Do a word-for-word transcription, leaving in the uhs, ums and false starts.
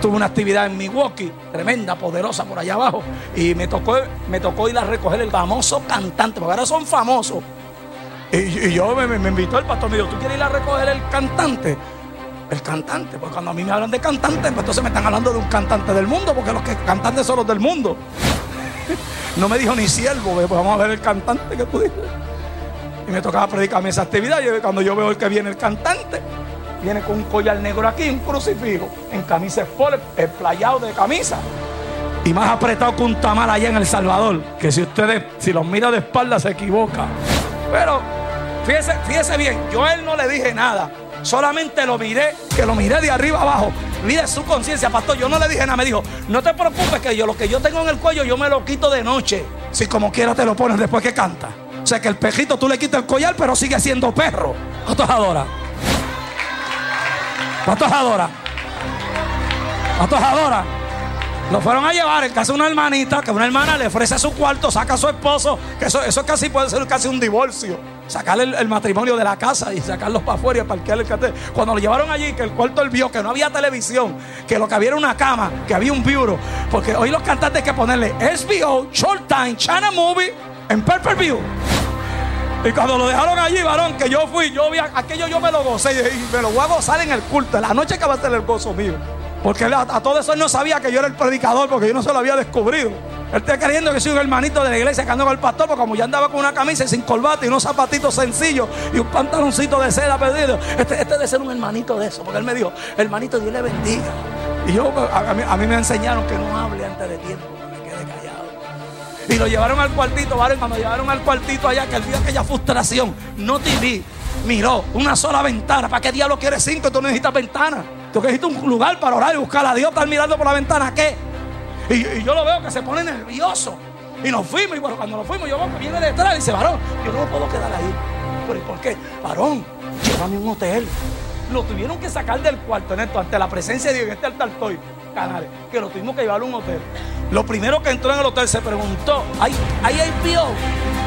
tuve una actividad en Milwaukee, tremenda, poderosa por allá abajo. Y me tocó, me tocó ir a recoger el famoso cantante, porque ahora son famosos. Y, y yo me, me invitó el pastor, me dijo, ¿tú quieres ir a recoger el cantante? El cantante, pues cuando a mí me hablan de cantante, pues entonces me están hablando de un cantante del mundo, porque los que cantantes son los del mundo. No me dijo ni siervo, pues vamos a ver el cantante que tú dices. Y me tocaba predicarme esa actividad. Y cuando yo veo el que viene el cantante, viene con un collar negro aquí, un crucifijo, en camisa sport, esplayado de camisa, y más apretado que un tamal allá en El Salvador, que si ustedes, si los mira de espalda se equivoca. Pero fíjese, fíjese bien, yo a él no le dije nada, solamente lo miré, que lo miré de arriba abajo. Mire su conciencia, pastor, yo no le dije nada. Me dijo, no te preocupes, que yo lo que yo tengo en el cuello yo me lo quito de noche, si como quiera te lo pones después que canta. O sea que el pejito tú le quitas el collar, pero sigue siendo perro. ¿Cuántos adora? ¿Cuántos adora? ¿Cuántos adora? Lo fueron a llevar en casa de una hermanita, que una hermana le ofrece su cuarto, saca a su esposo, que eso, eso casi puede ser casi un divorcio. Sacarle el, el matrimonio de la casa y sacarlos para afuera y parquear el cartel. Cuando lo llevaron allí, que el cuarto él vio que no había televisión, que lo que había era una cama, que había un bureau, porque hoy los cantantes hay que ponerle S B O, Showtime, Channel Movie, en Pay-Per-View. Y cuando lo dejaron allí, varón, que yo fui, yo vi aquello, yo me lo gocé y me lo voy a gozar en el culto, en la noche que va a ser el gozo mío. Porque a, a todo eso él no sabía que yo era el predicador, porque yo no se lo había descubrido. Él está creyendo que soy un hermanito de la iglesia que ando con el pastor, porque como ya andaba con una camisa y sin corbata y unos zapatitos sencillos y un pantaloncito de seda perdido, este, este debe ser un hermanito de eso, porque él me dijo, hermanito, Dios le bendiga. Y yo, a, a, mí, a mí me enseñaron que no hable antes de tiempo, que me quede callado. Y lo llevaron al cuartito, ¿vale? Cuando llevaron al cuartito allá, que él vio aquella frustración, no T V, miró una sola ventana. ¿Para qué diablo quieres cinco? Tú no necesitas ventana. Tú necesitas un lugar para orar y buscar a Dios. Estar mirando por la ventana, ¿qué? Y, y yo lo veo que se pone nervioso. Y nos fuimos, y bueno, cuando nos fuimos, yo veo que viene detrás y dice, varón, yo no me puedo quedar ahí. ¿Pero por qué? Varón, llévame a un hotel. Lo tuvieron que sacar del cuarto, en esto, ante la presencia de Dios, en este altar estoy, Canales, que lo tuvimos que llevar a un hotel. Lo primero que entró en el hotel se preguntó, ¿hay, ¿hay H B O?